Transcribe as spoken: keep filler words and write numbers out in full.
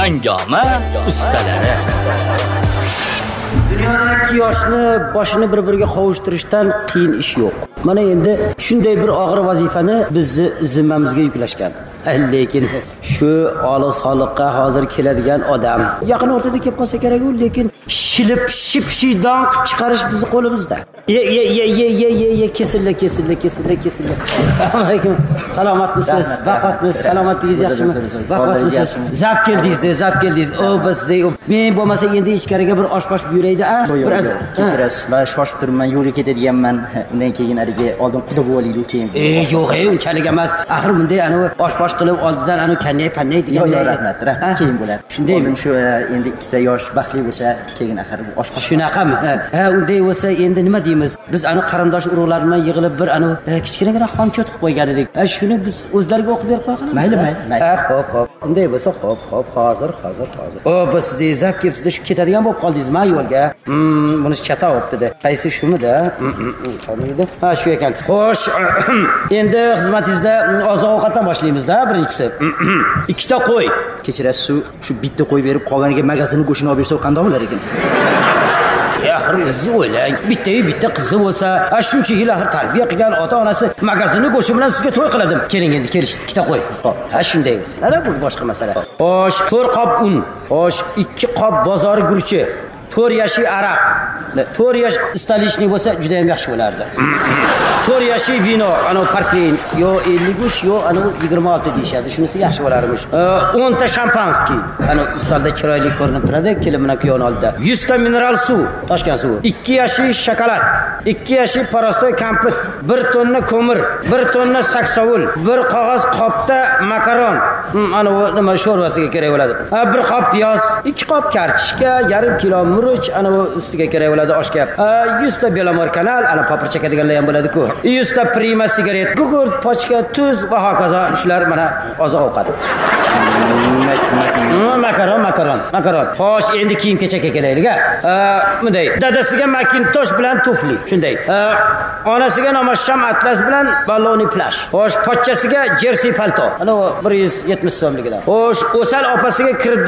Hangoma ustalari. Dunyodagi yoshni boshini bir-biriga qovushtirishdan qiyin ish yo'q. Mana endi shunday bir og'ir vazifani bizni zimmamizga yuklashgan. Lekin shu olis soliqqa hozir keladigan odam yaqin o'rtada kelib qolsa kerak-ku, lekin shilib ship-shiydon qilib chiqarish bizni qo'limizda. Ye ye ye ye ye ye ye kesilla kesilla kesilla kesilla. Assalomu alaykum. Salomatmisiz? Vaqtmisiz? Salomatligingiz yaxshimi? Vaqtmisiz? Zap keldingiz-da, zap keldingiz. O biz men bo'lmasa endi ichkariga bir oshposh buyuraydi, a? Biroz kechirasiz. Men shoshib turibman, yo'lga ketadiganman. Undan keyin ariga oldin quda bo'laylik keyin. E, yo'q, unchalik emas. Axir bunday ana oshposh qilib oldidan ana kanday pannay degan. Yo'q, rahmat, rahmat. Keyin bo'ladi. Shunday. Oldin shu endi ikkita yosh baxtli bo'lsa, keyin axir bu oshposh. Shunaqami? Ha, unday bo'lsa endi nima deymiz? Biz ana qarindosh urug'lar bilan yig'ilib bir ana kichkinagina xomchot qilib qo'ygan edik. Shuni biz o'zlariga o'qib berib qo'yamiz. Mayli, mayli. Ha, xo'p, xo'p. Unday bo'lsa, xo'p, xo'p, hozir, hozir, hozir. O, biz sizni zap kelib sizda shu ketadigan bo'lib qoldingizmi yo'lga? Hmm, buni chata o'pdi-da. Qaysi shumida? Taniydi. Ha, shu ekan. Xo'sh, endi xizmatingizda oziq-ovqatdan boshlaymiz-da, birinchisi. Ikkita qo'y. Kechirasiz, shu bitta qo'y berib qolganiga magazinni go'shini olib bersa qanday bo'lar ekan? Axir o'zingiz o'ylang, bitta-yu bitta qizi bo'lsa, shuncha yil axir tarbiya qilgan ota-onasi magazinni go'shi bilan sizga to'y qiladim. Keling endi kelishdi, ikkita qo'y. Ha, shunday bo'lsa. Ana bu boshqa masala. Xo'sh, to'rt qop un. Xo'sh, ikki qop bozor guruchi. to'rt yashi araq. to'rt yash istalishni bo'lsa juda ham yaxshi bo'lardi. to'rt yashi vino, ana portvein, yo ellik uch, yo ana yigirma olti deyshadi. Shunisi yaxshi bo'larmish. o'n ta shampanskiy. Ana ustalda chiroyli ko'rinib turadi, kelin bilan kuyovni oldida. yuz ta mineral suv, toshgan suv. ikki yashi shokolad, ikki yashi parastoy kampir, bir tonna ko'mir, bir tonna saksovul, bir qog'oz qopda makaron. Ana nima sho'rvasiga kerak bo'ladi. Bir qop piyoz, ikki qop kartoshka, yarim kilo murch, ana ustiga kerak bo'ladi oshga. yuz ta belamor kanal, ana paprika deganlar ham bo'ladi-ku. yuz ta prima sigaret, gugurt, pochka, tuz va hokazo. Shular mana oziq-ovqat. Makaron, makaron, makaron. Xo'sh, endi kiyim-kechakka kelaylik-a. Bunday dadasiga Macintosh bilan tufli, shunday. Onasiga nomasham atlas bilan balloni plash. Xo'sh, pochchasiga jersey palto. Ana bir yuz yetmish so'mligidan. Xo'sh, O'sal opasiga kirib